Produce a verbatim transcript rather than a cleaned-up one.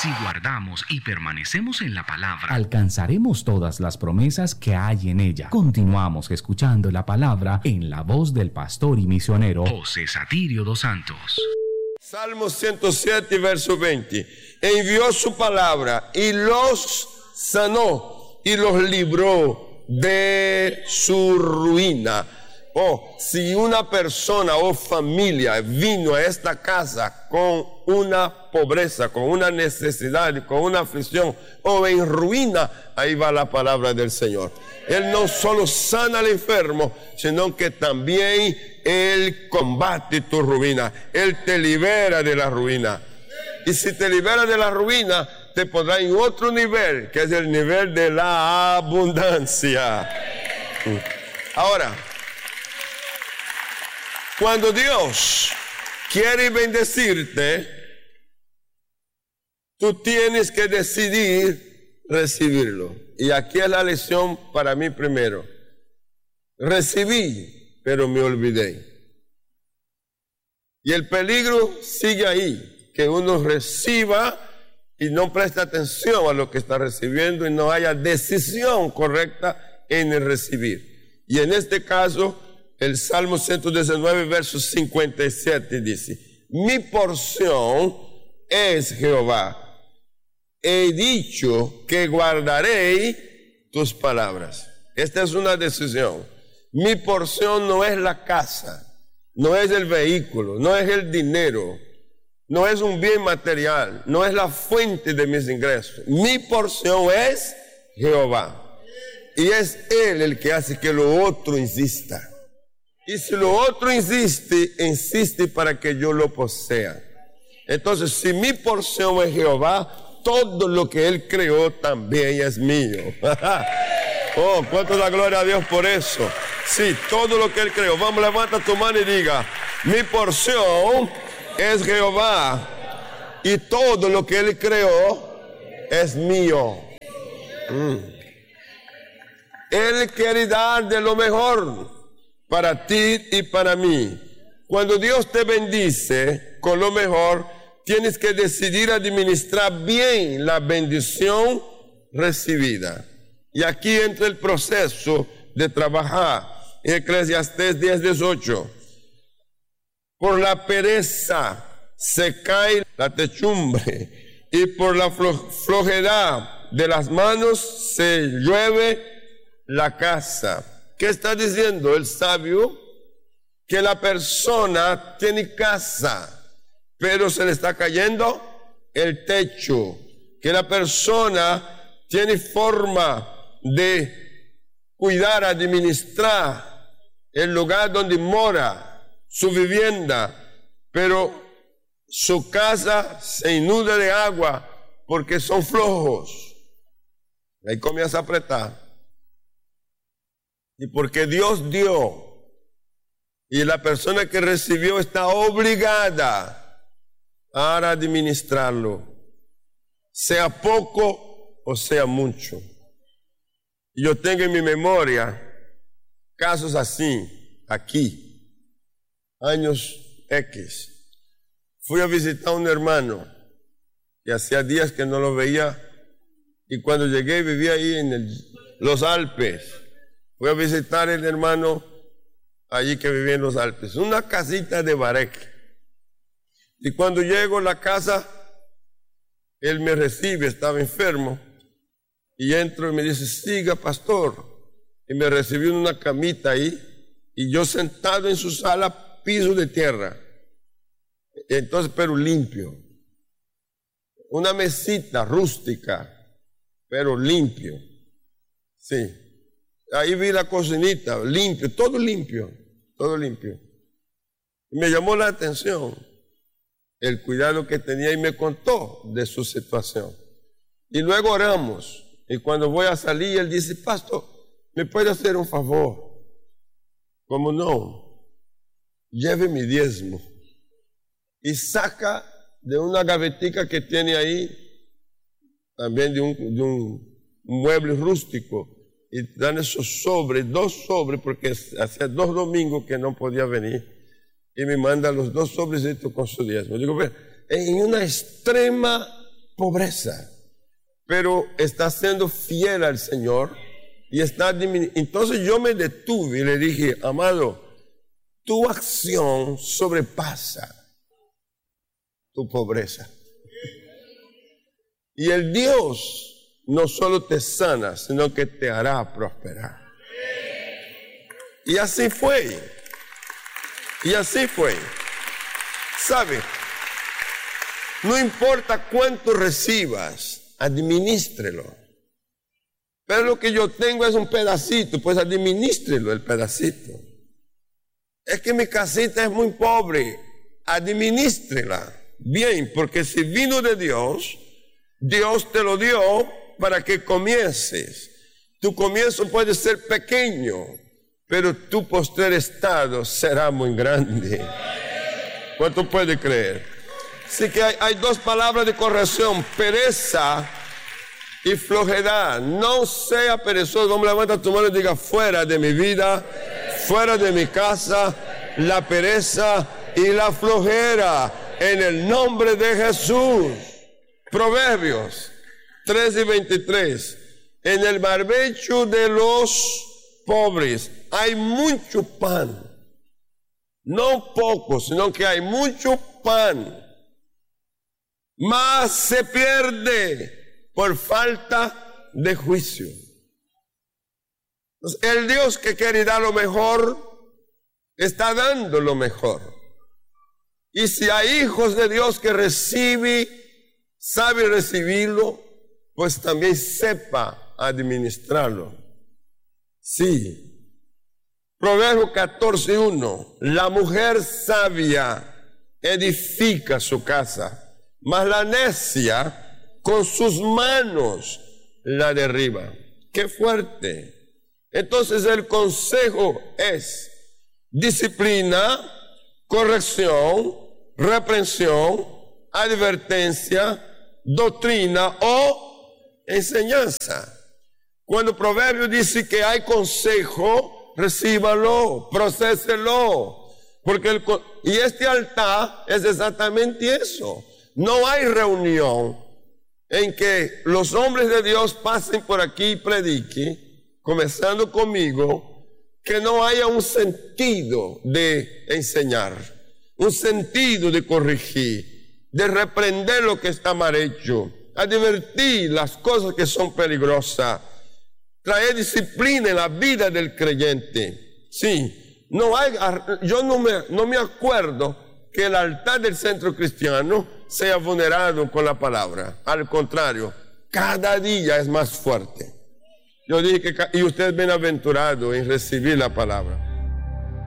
Si guardamos y permanecemos en la palabra, alcanzaremos todas las promesas que hay en ella. Continuamos escuchando la palabra en la voz del pastor y misionero José Satirio dos Santos. Salmo ciento siete, verso veinte. Envió su palabra y los sanó y los libró de su ruina. Oh, si una persona o familia vino a esta casa con una pobreza, con una necesidad, con una aflicción o en ruina, ahí va la palabra del Señor. Él no solo sana al enfermo, sino que también Él combate tu ruina. Él te libera de la ruina. Y si te libera de la ruina, te pondrá en otro nivel, que es el nivel de la abundancia. Ahora, cuando Dios quiere bendecirte, tú tienes que decidir recibirlo. Y aquí es la lección para mí primero. Recibí, pero me olvidé. Y el peligro sigue ahí, que uno reciba y no preste atención a lo que está recibiendo y no haya decisión correcta en el recibir. Y en este caso, el Salmo ciento diecinueve, verso cincuenta y siete dice: mi porción es Jehová. He dicho que guardaré tus palabras. Esta es una decisión. Mi porción no es la casa, no es el vehículo, no es el dinero, no es un bien material, no es la fuente de mis ingresos. Mi porción es Jehová. Y es Él el que hace que lo otro insista. Y si lo otro insiste, insiste para que yo lo posea. Entonces, si mi porción es Jehová, todo lo que Él creó también es mío. Oh, cuánto da gloria a Dios por eso. Sí, todo lo que Él creó. Vamos, levanta tu mano y diga: mi porción es Jehová y todo lo que Él creó es mío. Mm. Él quiere dar de lo mejor para ti y para mí. Cuando Dios te bendice con lo mejor, tienes que decidir administrar bien la bendición recibida. Y aquí entra el proceso de trabajar. En Eclesiastés diez, dieciocho. Por la pereza se cae la techumbre, y por la flo- flojedad de las manos se llueve la casa. ¿Qué está diciendo el sabio? Que la persona tiene casa, pero se le está cayendo el techo. Que la persona tiene forma de cuidar, administrar el lugar donde mora, su vivienda, pero su casa se inunda de agua porque son flojos. Ahí comienza a apretar. Y porque Dios dio, y la persona que recibió está obligada a administrarlo, sea poco o sea mucho. Y yo tengo en mi memoria casos así, aquí, años X. Fui a visitar a un hermano que hacía días que no lo veía, y cuando llegué vivía ahí en el, los Alpes. Fui a visitar el hermano allí que vivía en los Alpes, una casita de bareque. Y cuando llego a la casa, él me recibe, estaba enfermo, y entro y me dice: siga, pastor. Y me recibió en una camita ahí, y yo sentado en su sala, piso de tierra. Entonces, pero limpio. Una mesita rústica, pero limpio. Sí. Ahí vi la cocinita, limpio, todo limpio, todo limpio. Y me llamó la atención el cuidado que tenía y me contó de su situación. Y luego oramos. Y cuando voy a salir, él dice: pastor, ¿me puede hacer un favor? ¿Cómo no? Lleve mi diezmo. Y saca de una gavetica que tiene ahí, también de un, de un mueble rústico, y dan esos sobres, dos sobres, porque hacía dos domingos que no podía venir, y me manda los dos sobrecitos con su diezmo. Digo, pero en una extrema pobreza, pero está siendo fiel al Señor y está disminuyendo. Entonces yo me detuve y le dije, amado, tu acción sobrepasa tu pobreza. Y el Dios no solo te sana, sino que te hará prosperar. Y así fue. Y así fue. ¿Sabe? No importa cuánto recibas, administrelo. Pero lo que yo tengo es un pedacito, pues administrelo el pedacito. Es que mi casita es muy pobre, administrela bien, porque si vino de Dios, Dios te lo dio para que comiences. Tu comienzo puede ser pequeño, pero tu postrer estado será muy grande. ¿Cuánto puede creer? Así que hay, hay dos palabras de corrección: pereza y flojedad. No sea perezoso. Vamos, levanta tu mano y diga: fuera de mi vida, fuera de mi casa, la pereza y la flojera, en el nombre de Jesús. Proverbios tres y veintitrés. En el barbecho de los pobres hay mucho pan. No poco, sino que hay mucho pan. Mas se pierde por falta de juicio. Entonces, el Dios que quiere dar lo mejor, está dando lo mejor. Y si hay hijos de Dios que reciben, sabe recibirlo, pues también sepa administrarlo. Sí. Proverbio catorce uno. La mujer sabia edifica su casa, mas la necia con sus manos la derriba. ¡Qué fuerte! Entonces el consejo es disciplina, corrección, reprensión, advertencia, doctrina o enseñanza. Cuando Proverbio dice que hay consejo, recíbalo, procéselo, porque el, y este altar es exactamente eso. No hay reunión en que los hombres de Dios pasen por aquí y prediquen, comenzando conmigo, que no haya un sentido de enseñar, un sentido de corregir, de reprender lo que está mal hecho, advertir las cosas que son peligrosas, traer disciplina en la vida del creyente. Sí, no hay, yo no me, no me acuerdo que el altar del Centro Cristiano sea vulnerado con la palabra. Al contrario, cada día es más fuerte. Yo dije que, y usted es bienaventurado en recibir la palabra.